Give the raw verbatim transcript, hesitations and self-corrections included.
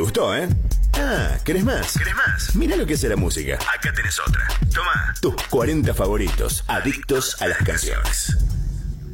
gustó, ¿eh? Ah, ¿querés más? ¿Querés más? Mirá lo que hace la música. Acá tenés otra. Toma. Tus cuarenta favoritos, adictos a las canciones.